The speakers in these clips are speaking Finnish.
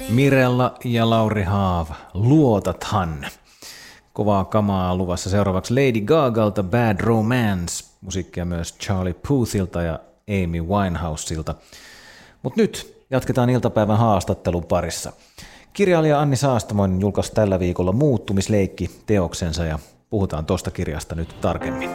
Mirella ja Lauri Haav, luotathan. Kovaa kamaa luvassa seuraavaksi Lady Gagalta Bad Romance, musiikkia myös Charlie Puthilta ja Amy Winehouselta. Mutta nyt jatketaan iltapäivän haastattelun parissa. Kirjailija Anni Saastamoinen julkaisi tällä viikolla Muuttumisleikki -teoksensa ja puhutaan tuosta kirjasta nyt tarkemmin.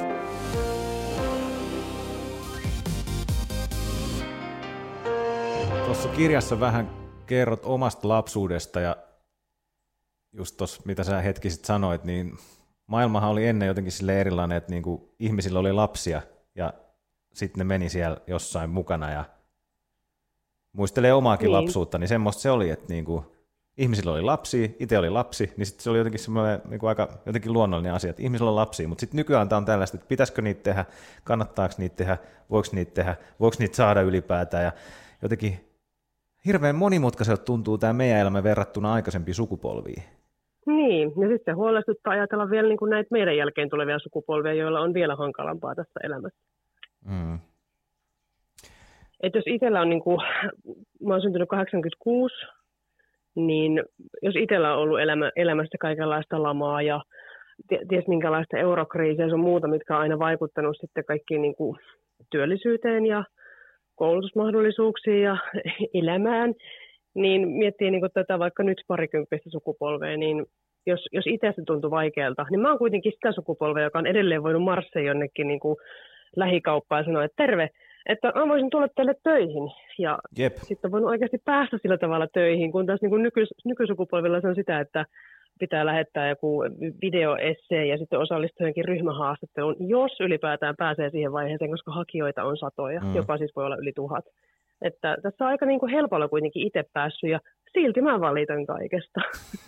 Tuossa kirjassa vähän kerrot omasta lapsuudesta ja just tuossa, mitä sä hetki sitten sanoit, niin maailmahan oli ennen jotenkin sille erilainen, että niinku ihmisillä oli lapsia ja sitten ne meni siellä jossain mukana ja muistelee omaakin lapsuutta, niin semmoista se oli, että niinku ihmisillä oli lapsia, itse oli lapsi, niin sitten se oli jotenkin semmoinen niinku aika jotenkin luonnollinen asia, että ihmisillä on lapsia, mutta sitten nykyään tämä on tällaista, että pitäisikö niitä tehdä, kannattaako niitä tehdä, voiko niitä tehdä, voiko niitä saada ylipäätään ja jotenkin hirveän monimutkaiselta tuntuu tämä meidän elämä verrattuna aikaisempiin sukupolviin. Niin, ja sitten huolestuttaa ajatella vielä niin kuin näitä meidän jälkeen tulevia sukupolvia, joilla on vielä hankalampaa tässä elämässä. Mm. Että jos itsellä on, niin kuin, mä oon syntynyt 86, niin jos itsellä on ollut elämässä kaikenlaista lamaa ja ties minkälaista eurokriisiä ja sun muuta, mitkä on aina vaikuttanut sitten kaikkiin niin kuin työllisyyteen ja koulutusmahdollisuuksiin ja elämään, niin miettii niin kuin tätä vaikka nyt parikymppistä sukupolvea, niin jos itse se tuntuu vaikealta, niin mä oon kuitenkin sitä sukupolvea, joka on edelleen voinut marssia jonnekin niin kuin lähikauppaan ja sanoa, että terve, että mä voisin tulla teille töihin. Ja sitten on voinut oikeasti päästä sillä tavalla töihin, kun taas niin kuin nykysukupolvilla se on sitä, että pitää lähettää joku videoessee ja sitten osallistua johonkin ryhmähaastatteluun, jos ylipäätään pääsee siihen vaiheeseen, koska hakijoita on satoja, jopa siis voi olla yli 1000. Että tässä on aika niin kuin helpolla kuitenkin itse päässyt ja silti mä valitan kaikesta.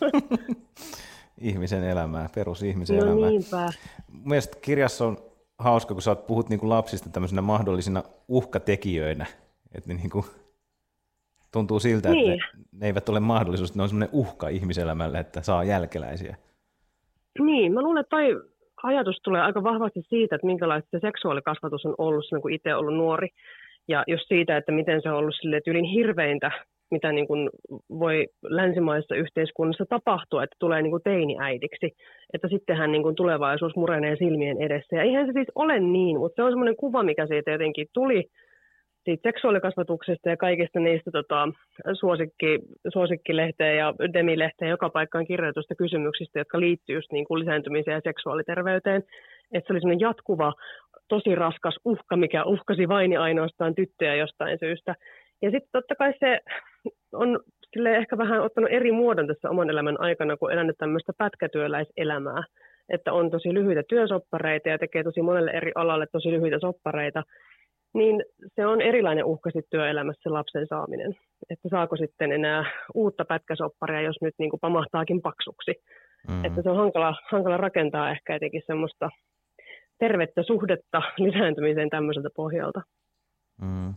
Ihmisen elämää, perusihmisen no elämää. Niinpä. Mielestäni kirjassa on hauska, kun sä puhut niin kuin lapsista tämmöisenä mahdollisina uhkatekijöinä, että ne niin kuin tuntuu siltä, niin, että ne eivät ole mahdollisuus, ne on semmoinen uhka ihmiselämälle, että saa jälkeläisiä. Niin, mä luulen, että toi ajatus tulee aika vahvasti siitä, että minkälaista se seksuaalikasvatus on ollut silloin, kun itse ollut nuori. Ja just siitä, että miten se on ollut silleen tyylin hirveintä, mitä niin kuin voi länsimaisessa yhteiskunnassa tapahtua, että tulee niin kuin teiniäidiksi. Että sittenhän niin kuin tulevaisuus murenee silmien edessä. Ja eihän se siis ole niin, mutta se on semmoinen kuva, mikä siitä jotenkin tuli siitä seksuaalikasvatuksesta ja kaikista niistä suosikkilehteen ja demilehteen joka paikkaan kirjoitusta kysymyksistä, jotka liittyy just niin kuin lisääntymiseen ja seksuaaliterveyteen. Että se oli semmoinen jatkuva, tosi raskas uhka, mikä uhkasi vain ja ainoastaan tyttöjä jostain syystä. Ja sitten totta kai se on ehkä vähän ottanut eri muodon tässä oman elämän aikana, kun elänyt tämmöistä pätkätyöläiselämää. Että on tosi lyhyitä työsoppareita ja tekee tosi monelle eri alalle tosi lyhyitä soppareita. Niin se on erilainen uhka sitten työelämässä se lapsen saaminen. Että saako sitten enää uutta pätkäsopparia, jos nyt niin kuin pamahtaakin paksuksi. Mm-hmm. Että se on hankala rakentaa ehkä etenkin semmoista tervettä suhdetta lisääntymiseen tämmöiseltä pohjalta. Mm.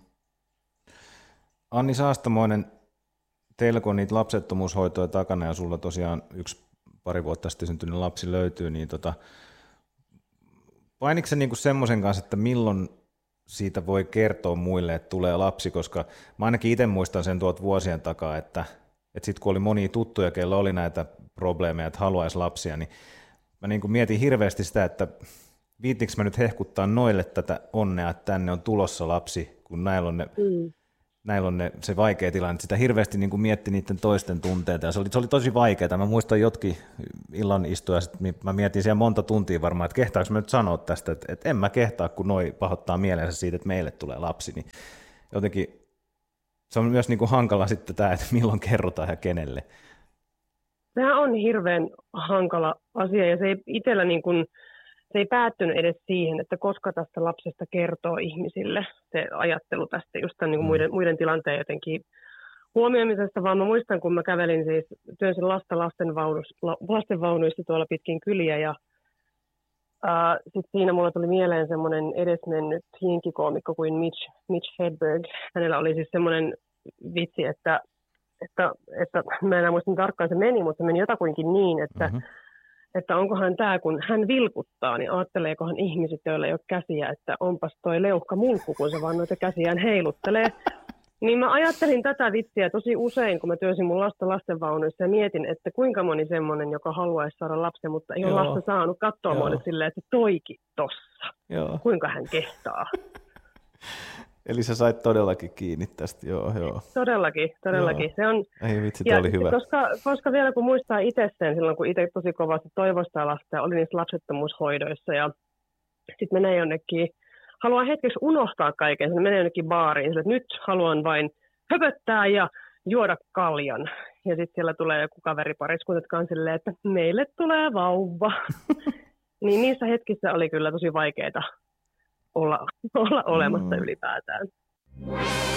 Anni Saastamoinen, teillä kun on niitä lapsettomuushoitoja takana ja sulla tosiaan pari vuotta sitten syntynyt lapsi löytyy, niin painitko sä niinku semmoisen kanssa, että milloin siitä voi kertoa muille, että tulee lapsi, koska mä ainakin itse muistan sen tuolta vuosien takaa, että sitten kun oli monia tuttuja, keillä oli näitä probleemeja, että haluaisi lapsia, niin mä niin kuin mietin hirveästi sitä, että viittinkö mä nyt hehkuttaa noille tätä onnea, että tänne on tulossa lapsi, kun näillä on se vaikea tilanne. Sitä hirveästi niin kuin mietti niiden toisten tunteita, ja se oli tosi vaikeaa. Mä muistan jotkin illan istuja, mä mietin siellä monta tuntia varmaan, että kehtaanko mä nyt sanoa tästä, että en mä kehtaa, kun noi pahoittaa mielensä siitä, että meille tulee lapsi. Niin jotenkin se on myös niin kuin hankala sitten tämä, että milloin kerrotaan ja kenelle. Tämä on hirveän hankala asia, ja se ei itsellä niin kuin se ei päättynyt edes siihen, että koska tästä lapsesta kertoo ihmisille se ajattelu tästä just tämän, niin kuin muiden tilanteen jotenkin huomioimisesta, vaan mä muistan, kun mä kävelin siis työnsin lastenvaunuissa tuolla pitkin kyliä ja sitten siinä mulla tuli mieleen semmoinen edesmennyt jenkikoomikko kuin Mitch Hedberg. Hänellä oli siis semmoinen vitsi, että mä enää muistin tarkkaan se meni, mutta se meni jotakuinkin niin, että onkohan tämä, kun hän vilkuttaa, niin ajatteleekohan ihmiset, joilla ei ole käsiä, että onpas toi leuhka mulkku, kun se vaan noita käsiään heiluttelee. Niin mä ajattelin tätä vitsiä tosi usein, kun mä työsin mun lasta lastenvaunuissa ja mietin, että kuinka moni semmoinen, joka haluaisi saada lapsen, mutta ei ole lasta saanut, katsoa mulle silleen, että toikin tossa. Joo. Kuinka hän kehtaa. Eli sä sait todellakin kiinni tästä, joo. Todellakin. Joo. Se on, ei vitsi, toi oli hyvä. Koska vielä kun muistaa itse sen, silloin kun itse tosi kovasti toivostaa lasta ja oli niissä lapsettomuushoidoissa ja sitten menee jonnekin, haluaa hetkeksi unohtaa kaiken, sitten menee jonnekin baariin, että nyt haluan vain höpöttää ja juoda kaljan. Ja sitten siellä tulee joku kaveripariskunta, jotka on silleen, että meille tulee vauva. Niin niissä hetkissä oli kyllä tosi vaikeaa olla olematta ylipäätään.